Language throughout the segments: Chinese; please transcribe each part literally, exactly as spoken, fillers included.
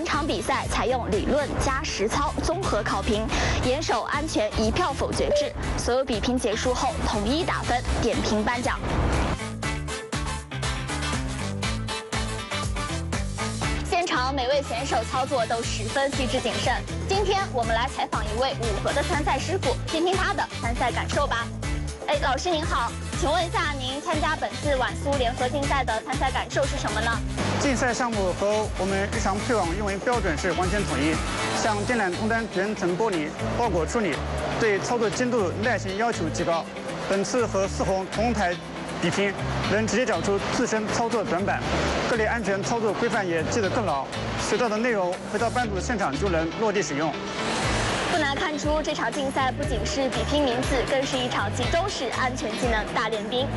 场比赛采用理论加实操综合考评，严守安全一票否决制。所有比拼结束后统一打分，点评颁奖。 现场每位选手操作都十分细致谨慎。今天我们来采访一位五核的参赛师傅，听听他的参赛感受吧。哎，老师您好，请问一下，您参加本次晚苏联合竞赛的参赛感受是什么呢？ 竞赛项目和我们日常配网运维标准是完全统一，像电缆通单全层玻璃包裹处理，对操作精度、耐心要求极高。本次和四红同台 比拼能直接找出自身操作短板，各类安全操作规范也记得更牢，学到的内容回到班组现场就能落地使用。 不难看出，这场竞赛不仅是比拼名次，更是一场集中式安全技能大练兵。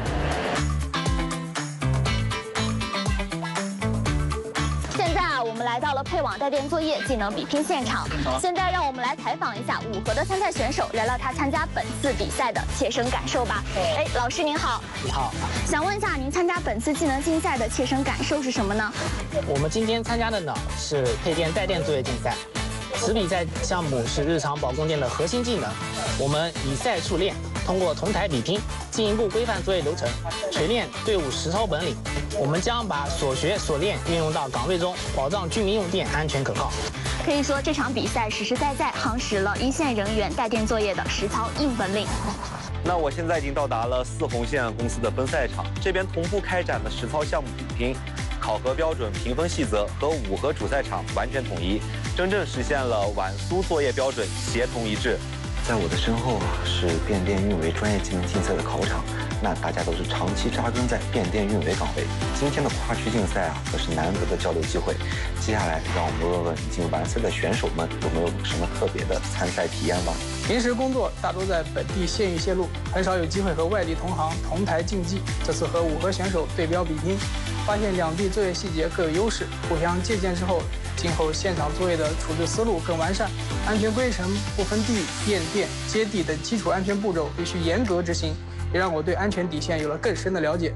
现在啊，我们来到了配网带电作业技能比拼现场。现在让我们来采访一下五核的参赛选手，聊聊他参加本次比赛的切身感受吧。哎，老师您好。 你好， 想问一下，您参加本次技能竞赛的切身感受是什么呢？ 我们今天参加的呢是配电带电作业竞赛，此比赛项目是日常保供电的核心技能。我们以赛触练，通过同台比拼，进一步规范作业流程，锤炼队伍实操本领。我们将把所学所练运用到岗位中，保障居民用电安全可靠。 可以说，这场比赛实实在在夯实了一线人员带电作业的实操硬本领。 那我现在已经到达了四红线公司的分赛场，这边同步开展的实操项目比拼，考核标准、评分细则和五核主赛场完全统一，真正实现了晚苏作业标准协同一致。 在我的身后啊，是变电运维专业技能竞赛的考场。 那大家都是长期扎根在变电运维岗位，今天的跨区竞赛啊，可是难得的交流机会。接下来，让我们问问已经完赛的选手们有没有什么特别的参赛体验吧。 平时工作大多在本地县域线路，很少有机会和外地同行同台竞技。这次和五核选手对标比拼，发现两地作业细节各有优势，互相借鉴之后，今后现场作业的处置思路更完善，安全规程不分地域、变电、接地等基础安全步骤必须严格执行。 也让我对安全底线有了更深的了解。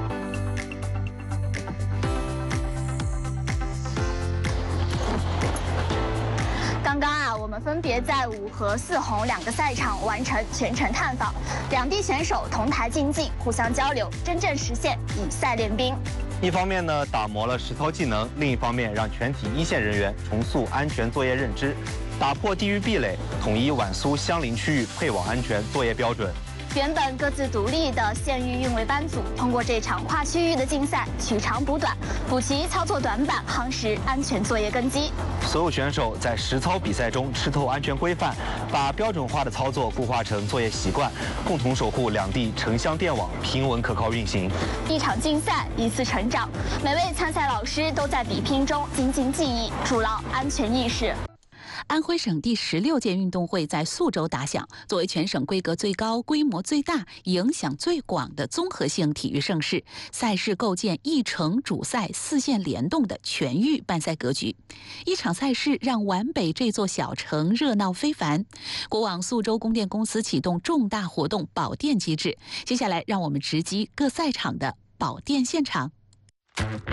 刚刚啊，我们分别在五核、四红两个赛场完成全程探访，两地选手同台竞技，互相交流，真正实现以赛练兵。 一方面呢，打磨了实操技能；另一方面，让全体一线人员重塑安全作业认知，打破地域壁垒，统一晚苏相邻区域配网安全作业标准。 原本各自独立的县域运维班组，通过这场跨区域的竞赛，取长补短，补齐操作短板，夯实安全作业根基。 所有选手在实操比赛中吃透安全规范，把标准化的操作固化成作业习惯，共同守护两地城乡电网平稳可靠运行。 一场竞赛，一次成长，每位参赛老师都在比拼中精进技艺，筑牢安全意识。 安徽省第十六届运动会在宿州打响，作为全省规格最高、规模最大、影响最广的综合性体育盛事，赛事构建一城主赛、四线联动的全域办赛格局。一场赛事让皖北这座小城热闹非凡。国网宿州供电公司启动重大活动保电机制。接下来，让我们直击各赛场的保电现场。